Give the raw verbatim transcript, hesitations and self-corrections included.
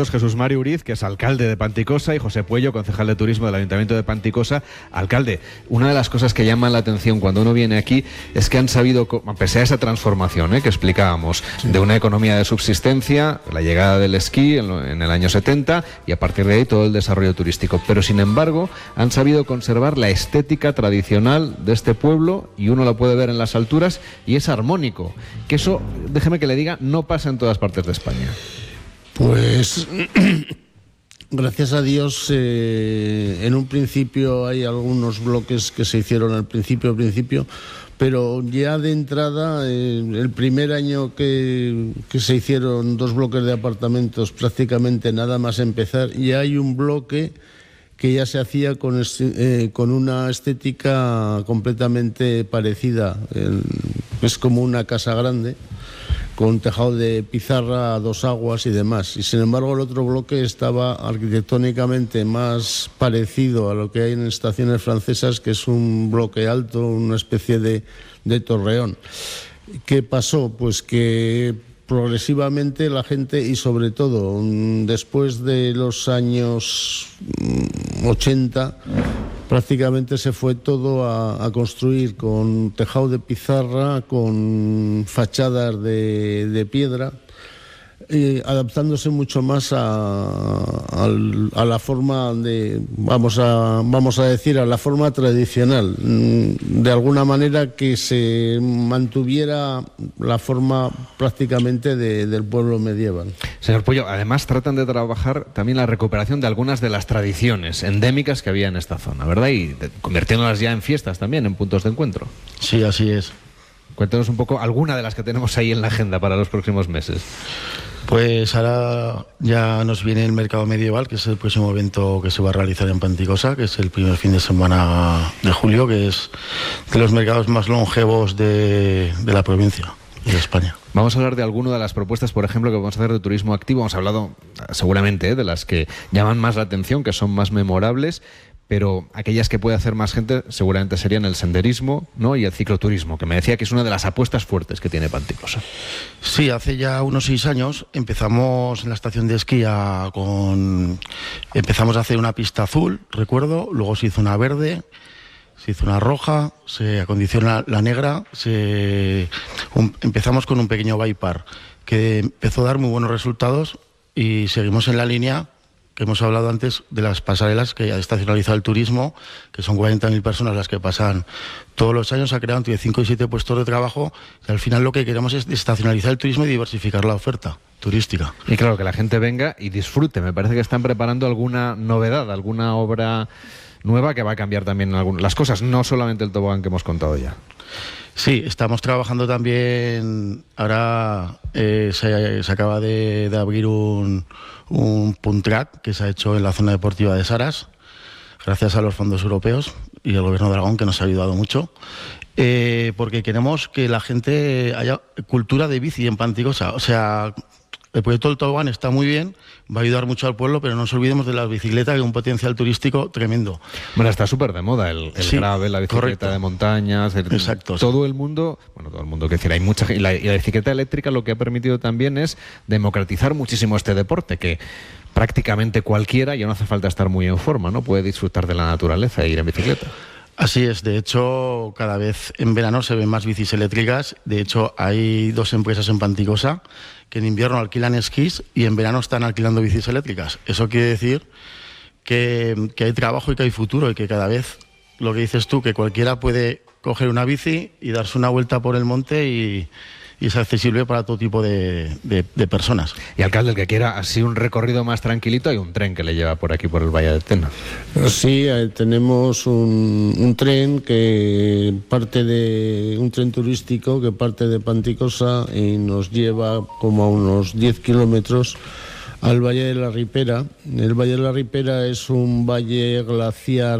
nosotros Jesús Mari Uriz, que es alcalde de Panticosa, y José Puello, concejal de turismo del Ayuntamiento de Panticosa. Alcalde, una de las cosas que llama la atención cuando uno viene aquí es que han sabido, pese a esa transformación ¿eh? que explicábamos, sí. de una economía de subsistencia, la llegada del esquí en, lo, en el año setenta, y a partir de ahí todo el desarrollo turístico, pero sin embargo han sabido conservar la estética tradicional de este pueblo, y uno lo puede ver en las alturas, y es armónico, que eso, déjeme que le diga, no pasa en todas partes de España. Pues gracias a Dios, eh, en un principio hay algunos bloques que se hicieron al principio, al principio, pero ya de entrada, eh, el primer año que, que se hicieron dos bloques de apartamentos, prácticamente nada más empezar, ya hay un bloque que ya se hacía con, eh, con una estética completamente parecida. El, es como una casa grande, con tejado de pizarra a dos aguas y demás. Y sin embargo el otro bloque estaba arquitectónicamente más parecido a lo que hay en estaciones francesas, que es un bloque alto, una especie de, de torreón. ¿Qué pasó? Pues que progresivamente la gente, y sobre todo después de los años ochenta, prácticamente se fue todo a, a construir con tejado de pizarra, con fachadas de, de piedra, eh, adaptándose mucho más a, a, a la forma de, vamos a, vamos a decir, a la forma tradicional, de alguna manera que se mantuviera la forma prácticamente de, del pueblo medieval. Señor Puello, además tratan de trabajar también la recuperación de algunas de las tradiciones endémicas que había en esta zona, ¿verdad? Y de, convirtiéndolas ya en fiestas también, en puntos de encuentro. Sí, así es. Cuéntenos un poco alguna de las que tenemos ahí en la agenda para los próximos meses. Pues ahora ya nos viene el mercado medieval, que es el próximo evento que se va a realizar en Panticosa, que es el primer fin de semana de julio, que es de los mercados más longevos de, de la provincia y de España. Vamos a hablar de alguna de las propuestas, por ejemplo, que vamos a hacer de turismo activo. Hemos hablado seguramente ¿eh? de las que llaman más la atención, que son más memorables, pero aquellas que puede hacer más gente seguramente serían el senderismo, ¿no? Y el cicloturismo, que me decía que es una de las apuestas fuertes que tiene Panticosa. Sí, hace ya unos seis años empezamos en la estación de esquí a, con... empezamos a hacer una pista azul, recuerdo, luego se hizo una verde, se hizo una roja, se acondiciona la negra, se... Un... empezamos con un pequeño bike park que empezó a dar muy buenos resultados, y seguimos en la línea que hemos hablado antes de las pasarelas que ha estacionalizado el turismo, que son cuarenta mil personas las que pasan todos los años, ha creado entre cinco y siete puestos de trabajo, y al final lo que queremos es estacionalizar el turismo y diversificar la oferta turística. Y claro, que la gente venga y disfrute. Me parece que están preparando alguna novedad, alguna obra nueva que va a cambiar también algunas las cosas, no solamente el tobogán que hemos contado ya. Sí, estamos trabajando también, ahora eh, se, se acaba de, de abrir un, un punt track que se ha hecho en la zona deportiva de Saras, gracias a los fondos europeos y el gobierno de Aragón, que nos ha ayudado mucho, eh, porque queremos que la gente haya cultura de bici en Panticosa. O sea, el proyecto del tobogán está muy bien, va a ayudar mucho al pueblo, pero no nos olvidemos de la bicicleta, que es un potencial turístico tremendo. Bueno, está súper de moda el, el sí, gravel, la bicicleta correcto. de montañas, el, Exacto, todo sí. el mundo, bueno, todo el mundo, que decir, hay mucha, y la, y la bicicleta eléctrica lo que ha permitido también es democratizar muchísimo este deporte, que prácticamente cualquiera, ya no hace falta estar muy en forma, ¿no? Puede disfrutar de la naturaleza e ir en bicicleta. Así es, de hecho, cada vez en verano se ven más bicis eléctricas. De hecho, hay dos empresas en Panticosa que en invierno alquilan esquís y en verano están alquilando bicis eléctricas. Eso quiere decir que, que hay trabajo y que hay futuro, y que cada vez, lo que dices tú, que cualquiera puede coger una bici y darse una vuelta por el monte y, y es accesible para todo tipo de, de, de personas. Y alcalde, el que quiera así un recorrido más tranquilito, hay un tren que le lleva por aquí, por el Valle de Tena. Sí, eh, tenemos un, un tren que parte de un tren turístico que parte de Panticosa y nos lleva como a unos diez kilómetros al Valle de la Ripera. El Valle de la Ripera es un valle glaciar